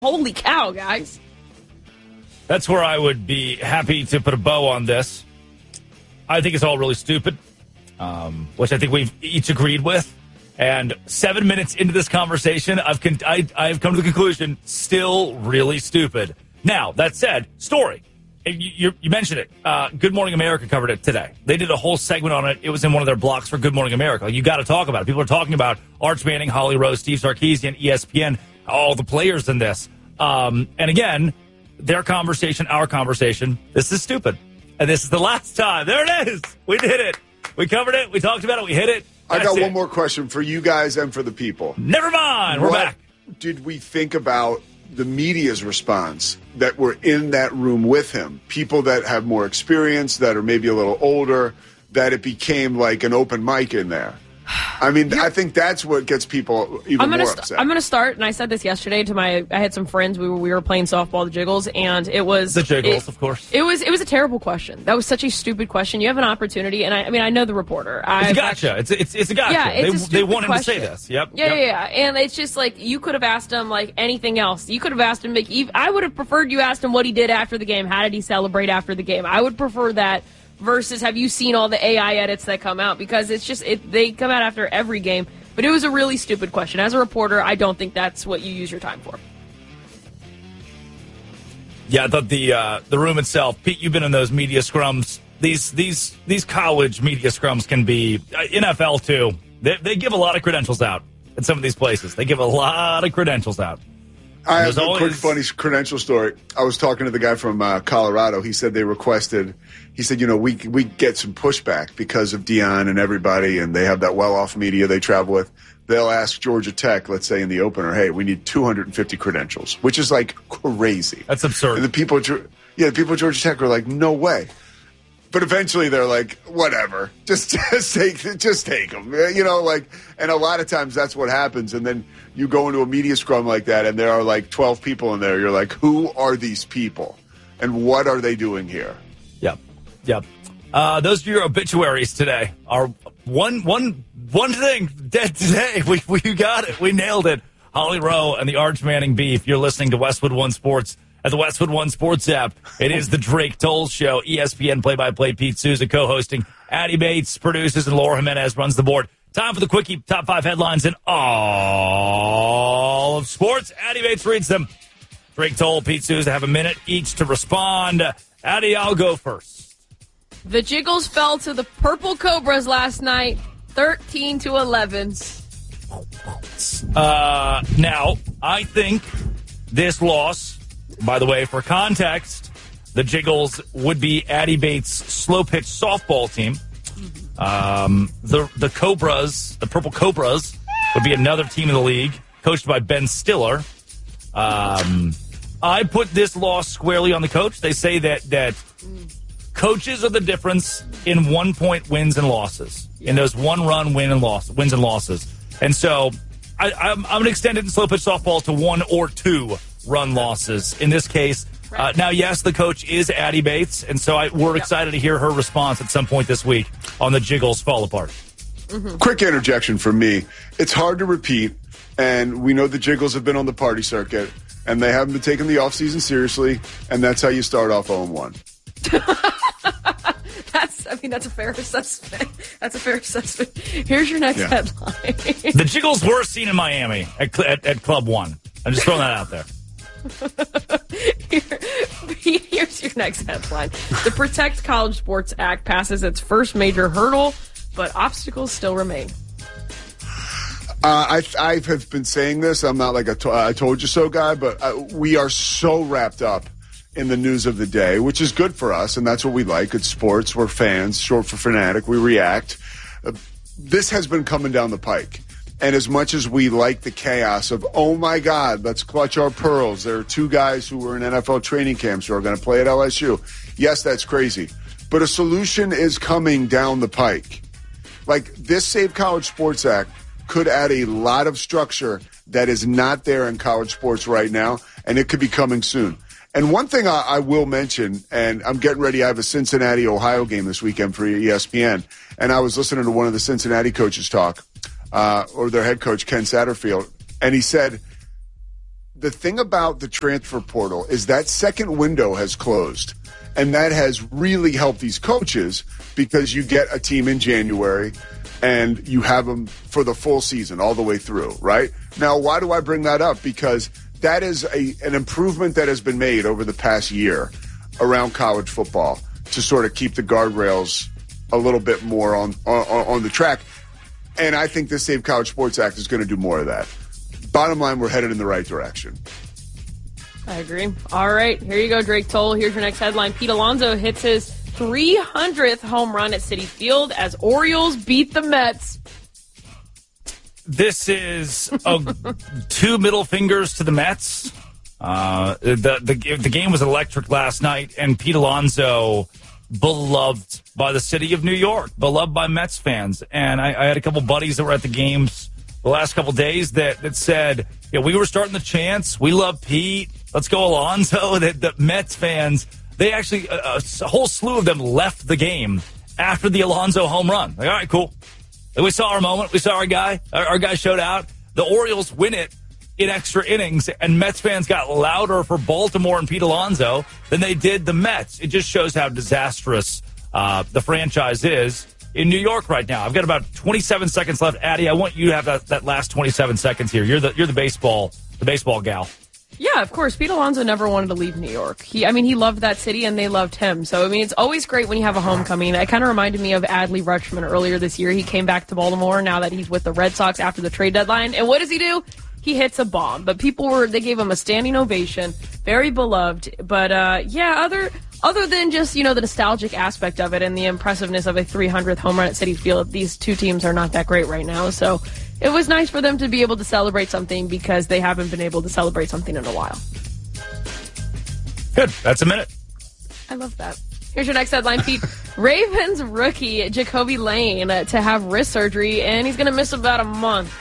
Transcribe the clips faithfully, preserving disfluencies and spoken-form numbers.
Holy cow, guys. That's where I would be happy to put a bow on this. I think it's all really stupid, um, which I think we've each agreed with. And seven minutes into this conversation, I've con- I, I've come to the conclusion, still really stupid. Now, that said, story. You, you, you mentioned it. Uh, Good Morning America covered it today. They did a whole segment on it. It was in one of their blocks for Good Morning America. You got to talk about it. People are talking about Arch Manning, Holly Rowe, Steve Sarkisian, E S P N, all the players in this. Um, and again, their conversation, our conversation, this is stupid. And this is the last time. There it is. We did it. We covered it. We talked about it. We hit it. That's I got it. one more question for you guys and for the people. Never mind. We're what back. Did we think about the media's response that were in that room with him? People that have more experience, that are maybe a little older, that it became like an open mic in there. I mean, I think that's what gets people even I'm gonna more st- upset. I'm going to start, and I said this yesterday to my. I had some friends. We were we were playing softball, the Jiggles, and it was The Jiggles, it, of course. It was it was a terrible question. That was such a stupid question. You have an opportunity, and I, I mean, I know the reporter. It's I've a gotcha. actually- It's a, it's, it's a gotcha. Yeah, it's they a stupid they want him question. to say this. Yep. Yeah, yep. yeah, yeah. And it's just like you could have asked him like anything else. You could have asked him. Like, Eve- I would have preferred you asked him what he did after the game. How did he celebrate after the game? I would prefer that versus have you seen all the A I edits that come out, because it's just it they come out after every game. But it was a really stupid question. As a reporter, I don't think that's what you use your time for. Yeah, I thought the uh, the room itself. Pete, you've been in those media scrums. These these these college media scrums can be uh, N F L too. They they give a lot of credentials out at some of these places. They give a lot of credentials out. I have There's a always- quick funny credential story. I was talking to the guy from uh, Colorado. He said they requested, he said, you know, we we get some pushback because of Dion and everybody, and they have that well-off media they travel with. They'll ask Georgia Tech, let's say in the opener, hey, we need two hundred fifty credentials, which is like crazy. That's absurd. And the people, at Geor- yeah, the people at Georgia Tech are like, no way. But eventually they're like, whatever, just, just take, just take them, you know, like, and a lot of times that's what happens. And then you go into a media scrum like that, and there are like twelve people in there. You're like, who are these people, and what are they doing here? Yep, yep. Uh, those are your obituaries today. Are one, one, one thing dead today. We we got it. We nailed it. Holly Rowe and the Arch Manning beef. You're listening to Westwood One Sports at the Westwood One Sports app. It is the Drake Toll Show. E S P N play-by-play Pete Souza co-hosting. Addie Bates produces, and Laura Jimenez runs the board. Time for the quickie. Top five headlines in all of sports. Addie Bates reads them. Drake Toll, Pete Souza have a minute each to respond. Addie, I'll go first. The Jiggles fell to the Purple Cobras last night, thirteen to eleven. Uh, now, I think this loss, by the way, for context, the Jiggles would be Addie Bates' slow pitch softball team. Um, the the Cobras, the Purple Cobras, would be another team in the league, coached by Ben Stiller. Um, I put this loss squarely on the coach. They say that that coaches are the difference in one point wins and losses, in those one run win and loss wins and losses. And so I, I'm, I'm going to extend it in slow pitch softball to one or two run losses. In this case, uh, now, yes, the coach is Addie Bates, and so I, we're excited to hear her response at some point this week on the Jiggles fall apart. Mm-hmm. Quick interjection from me. It's hard to repeat, and we know the Jiggles have been on the party circuit, and they haven't been taking the offseason seriously, and that's how you start off oh and one. That's, I mean, that's a fair assessment. That's a fair assessment. Here's your next Yeah. headline. The Jiggles were seen in Miami at, at, at Club One. I'm just throwing that out there. Here, here's your next headline. The Protect College Sports Act passes its first major hurdle, but obstacles still remain. Uh, I, I have been saying this. I'm not like a to- I told you so guy, but uh, we are so wrapped up in the news of the day, which is good for us, and that's what we like. It's sports. We're fans, short for fanatic. We react. Uh, this has been coming down the pike. And as much as we like the chaos of, oh, my God, let's clutch our pearls. There are two guys who were in N F L training camps who are going to play at L S U. Yes, that's crazy. But a solution is coming down the pike. Like, this Save College Sports Act could add a lot of structure that is not there in college sports right now, and it could be coming soon. And one thing I, I will mention, and I'm getting ready, I have a Cincinnati, Ohio game this weekend for E S P N, and I was listening to one of the Cincinnati coaches talk, uh, or their head coach, Ken Satterfield, and he said the thing about the transfer portal is that second window has closed. And that has really helped these coaches because you get a team in January and you have them for the full season all the way through, right? Now, why do I bring that up? Because that is a, an improvement that has been made over the past year around college football to sort of keep the guardrails a little bit more on, on, on the track. And I think the Save College Sports Act is going to do more of that. Bottom line, we're headed in the right direction. I agree. All right, here you go, Drake Toll. Here's your next headline. Pete Alonso hits his three hundredth home run at Citi Field as Orioles beat the Mets. This is a, two middle fingers to the Mets. Uh, the, the the game was electric last night, and Pete Alonso, beloved by the city of New York, beloved by Mets fans. And I, I had a couple buddies that were at the games the last couple days that, that said, yeah, we were starting the chants. We love Pete. Let's go Alonso. The, the Mets fans, they actually, a, a whole slew of them left the game after the Alonso home run. Like, all right, cool. We saw our moment. We saw our guy. Our, our guy showed out. The Orioles win it in extra innings, and Mets fans got louder for Baltimore and Pete Alonso than they did the Mets. It just shows how disastrous uh, the franchise is in New York right now. I've got about twenty-seven seconds left. Addie, I want you to have that, that last twenty-seven seconds here. You're the you're the baseball the baseball gal. Yeah, of course. Pete Alonso never wanted to leave New York. He, I mean, he loved that city, and they loved him. So, I mean, it's always great when you have a homecoming. That kind of reminded me of Adley Rutschman earlier this year. He came back to Baltimore now that he's with the Red Sox after the trade deadline. And what does he do? He hits a bomb. But people were, they gave him a standing ovation. Very beloved. But, uh, yeah, other other than just, you know, the nostalgic aspect of it and the impressiveness of a three hundredth home run at Citi Field, these two teams are not that great right now. So it was nice for them to be able to celebrate something because they haven't been able to celebrate something in a while. Good. That's a minute. I love that. Here's your next headline, Pete. Ravens rookie Jacoby Lane to have wrist surgery, and he's going to miss about a month.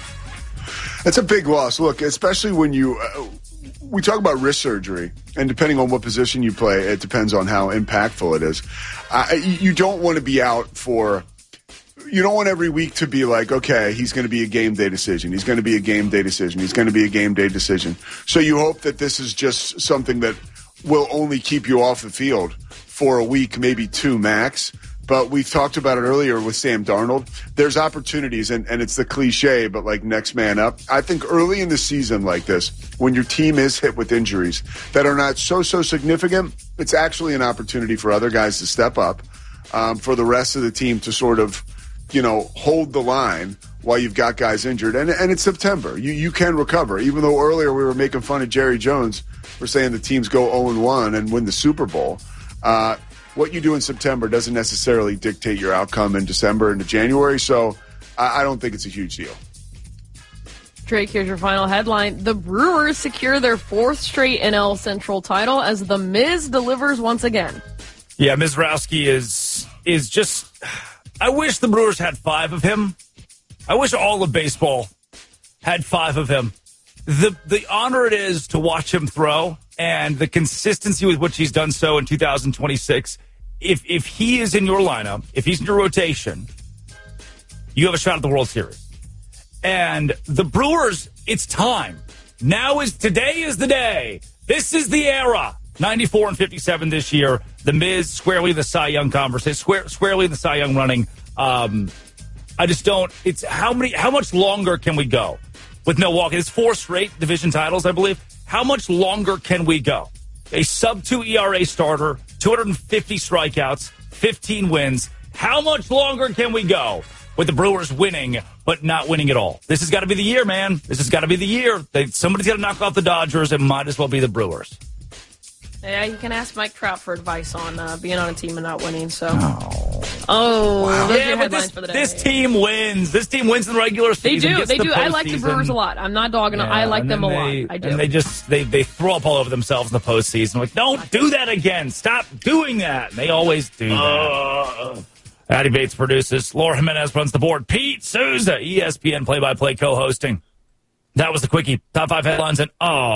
That's a big loss. Look, especially when you uh, we talk about wrist surgery, and depending on what position you play, it depends on how impactful it is. Uh, you don't want to be out for. You don't want every week to be like, okay, he's going to be a game day decision. He's going to be a game day decision. He's going to be a game day decision. So you hope that this is just something that will only keep you off the field for a week, maybe two max. But we've talked about it earlier with Sam Darnold. There's opportunities, and, and it's the cliche, but like next man up. I think early in the season like this, when your team is hit with injuries that are not so, so significant, it's actually an opportunity for other guys to step up, um, for the rest of the team to sort of, you know, hold the line while you've got guys injured. And and it's September. You you can recover. Even though earlier we were making fun of Jerry Jones for saying the teams go oh and one and win the Super Bowl. Uh, what you do in September doesn't necessarily dictate your outcome in December into January. So I, I don't think it's a huge deal. Drake, here's your final headline. The Brewers secure their fourth straight N L Central title as The Miz delivers once again. Yeah, Mizrowski is is just... I wish the Brewers had five of him. I wish all of baseball had five of him. The the honor it is to watch him throw and the consistency with which he's done so in two thousand twenty-six. If if he is in your lineup, if he's in your rotation, you have a shot at the World Series. And the Brewers, it's time. Now is today is the day. This is the era. ninety-four and fifty-seven this year. The Miz squarely in the Cy Young conversation, square, squarely in the Cy Young running. Um, I just don't. It's how many? How much longer can we go with Milwaukee? It's four straight division titles, I believe. How much longer can we go? A sub two E R A starter, two hundred fifty strikeouts, fifteen wins. How much longer can we go with the Brewers winning, but not winning at all? This has got to be the year, man. This has got to be the year. They, somebody's got to knock off the Dodgers. It might as well be the Brewers. Yeah, you can ask Mike Trout for advice on uh, being on a team and not winning. So, oh, oh wow. Those are yeah, your but headlines this, for the day. this team wins. This team wins in the regular They season. do. They the do. I like the postseason. Brewers a lot. I'm not dogging them. Yeah, I like and them a they, lot. I do. And they just they they throw up all over themselves in the postseason. Like, don't do that again. Stop doing that. And they always do that. Uh, Addie Bates produces. Laura Jimenez runs the board. Pete Souza, E S P N play-by-play co-hosting. That was the quickie. Top five headlines in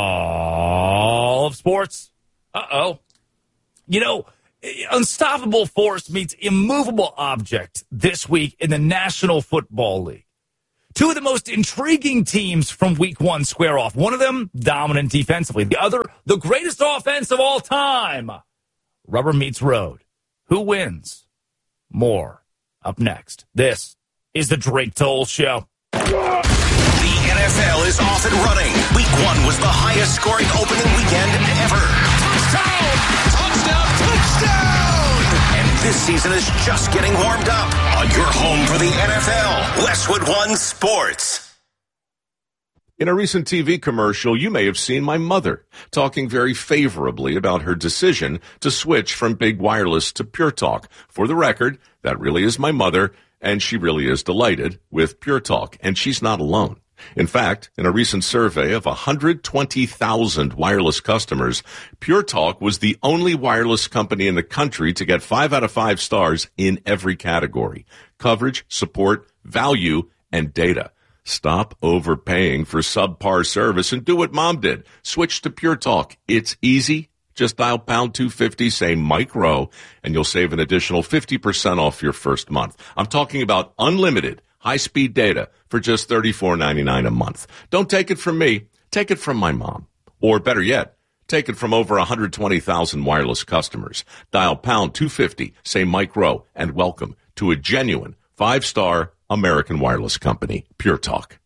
all of sports. Uh-oh. You know, unstoppable force meets immovable object this week in the National Football League. Two of the most intriguing teams from week one square off. One of them dominant defensively. The other, the greatest offense of all time. Rubber meets road. Who wins? More up next. This is the Drake Toll Show. The N F L is off and running. Week one was the highest scoring opening weekend ever. Touchdown! Touchdown! Touchdown! And this season is just getting warmed up on your home for the N F L, Westwood One Sports. In a recent T V commercial, you may have seen my mother talking very favorably about her decision to switch from Big Wireless to Pure Talk. For the record, that really is my mother, and she really is delighted with Pure Talk, and she's not alone. In fact, in a recent survey of one hundred twenty thousand wireless customers, Pure Talk was the only wireless company in the country to get five out of five stars in every category: coverage, support, value, and data. Stop overpaying for subpar service and do what Mom did. Switch to Pure Talk. It's easy. Just dial pound two fifty, say Mike Rowe, and you'll save an additional fifty percent off your first month. I'm talking about unlimited high-speed data for just thirty-four ninety-nine a month. Don't take it from me. Take it from my mom. Or better yet, take it from over one hundred twenty thousand wireless customers. Dial pound two fifty, say Mike Rowe, and welcome to a genuine five-star American wireless company, Pure Talk.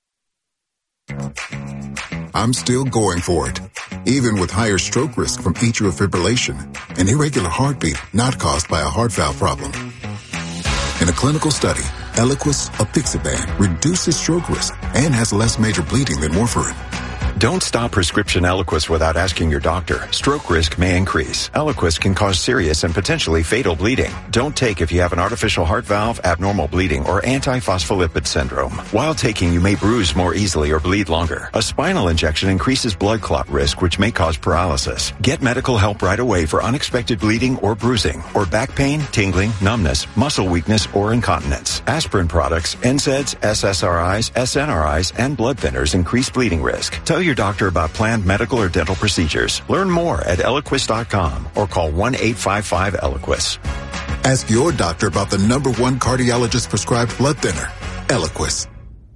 I'm still going for it, even with higher stroke risk from atrial fibrillation, an irregular heartbeat not caused by a heart valve problem. In a clinical study, Eliquis apixaban reduces stroke risk and has less major bleeding than warfarin. Don't stop prescription Eliquis without asking your doctor. Stroke risk may increase. Eliquis can cause serious and potentially fatal bleeding. Don't take if you have an artificial heart valve, abnormal bleeding, or antiphospholipid syndrome. While taking, you may bruise more easily or bleed longer. A spinal injection increases blood clot risk, which may cause paralysis. Get medical help right away for unexpected bleeding or bruising, or back pain, tingling, numbness, muscle weakness, or incontinence. Aspirin products, N SAIDs, S S R Is, S N R Is, and blood thinners increase bleeding risk. Tell your doctor about planned medical or dental procedures. Learn more at Eliquis dot com or call one eight five five Eliquis. Ask your doctor about the number one cardiologist prescribed blood thinner, Eliquis.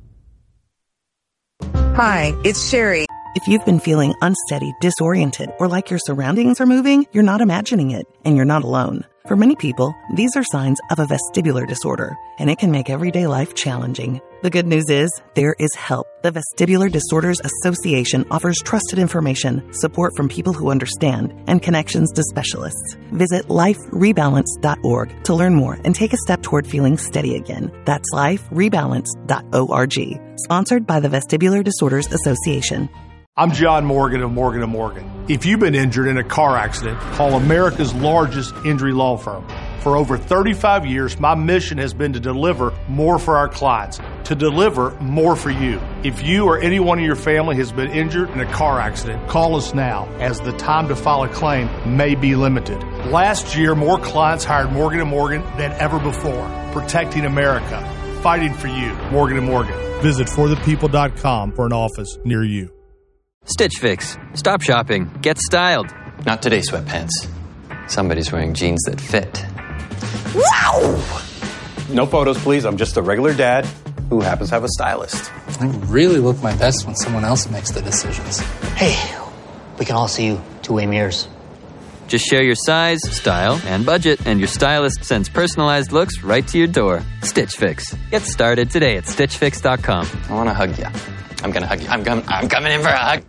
Hi, it's Sherry. If you've been feeling unsteady, disoriented, or like your surroundings are moving, you're not imagining it, and you're not alone. For many people, these are signs of a vestibular disorder, and it can make everyday life challenging. The good news is, there is help. The Vestibular Disorders Association offers trusted information, support from people who understand, and connections to specialists. Visit life rebalance dot org to learn more and take a step toward feeling steady again. That's life rebalance dot org. Sponsored by the Vestibular Disorders Association. I'm John Morgan of Morgan and Morgan. If you've been injured in a car accident, call America's largest injury law firm. For over thirty-five years, my mission has been to deliver more for our clients, to deliver more for you. If you or anyone in your family has been injured in a car accident, call us now, as the time to file a claim may be limited. Last year, more clients hired Morgan and Morgan than ever before, protecting America, fighting for you. Morgan and Morgan. Visit for the people dot com for an office near you. Stitch Fix. Stop shopping. Get styled. Not today, sweatpants. Somebody's wearing jeans that fit. Wow! No photos, please. I'm just a regular dad who happens to have a stylist. I really look my best when someone else makes the decisions. Hey, we can all see you two-way mirrors. Just share your size, style, and budget, and your stylist sends personalized looks right to your door. Stitch Fix. Get started today at stitch fix dot com. I want to hug you. I'm going to hug you. I'm, com- I'm coming in for a hug.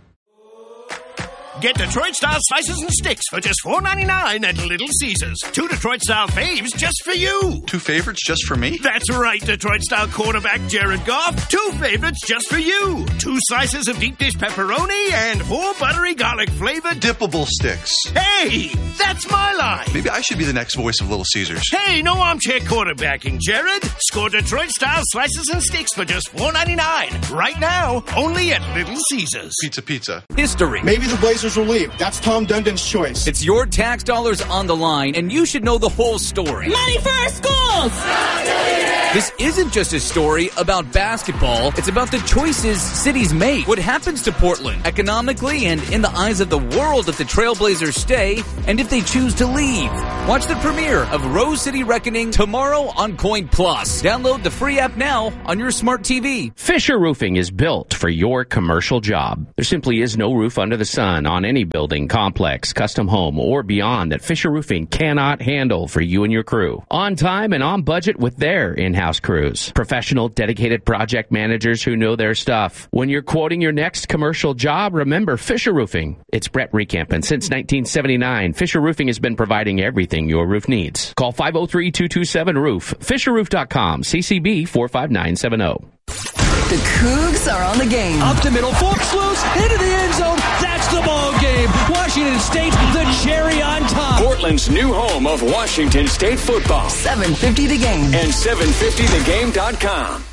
Get Detroit-style slices and sticks for just four ninety-nine at Little Caesars. Two Detroit-style faves just for you. Two favorites just for me? That's right, Detroit-style quarterback Jared Goff. Two favorites just for you. Two slices of deep dish pepperoni and four buttery garlic-flavored dippable sticks. Hey, that's my line. Maybe I should be the next voice of Little Caesars. Hey, no armchair quarterbacking, Jared. Score Detroit-style slices and sticks for just four ninety-nine. Right now, only at Little Caesars. Pizza, pizza. History. Maybe the place Trailblazers will leave. That's Tom Dundon's choice. It's your tax dollars on the line, and you should know the whole story. Money for our schools! This isn't just a story about basketball. It's about the choices cities make. What happens to Portland economically and in the eyes of the world if the Trailblazers stay and if they choose to leave. Watch the premiere of Rose City Reckoning tomorrow on Coin Plus. Download the free app now on your smart T V. Fisher Roofing is built for your commercial job. There simply is no roof under the sun on any building, complex, custom home, or beyond that Fisher Roofing cannot handle for you and your crew. On time and on budget with their in-house crews. Professional, dedicated project managers who know their stuff. When you're quoting your next commercial job, remember Fisher Roofing. It's Brett Recamp, and since nineteen seventy-nine, Fisher Roofing has been providing everything your roof needs. Call five oh three, two two seven, roof. Fisher Roof dot com, C C B four five nine seven zero. The Cougs are on the game. Up the middle, Forks loose, into the end zone. That's the ball game. Washington State, the cherry on top. Portland's new home of Washington State football. seven fifty The Game. And seven fifty the game dot com.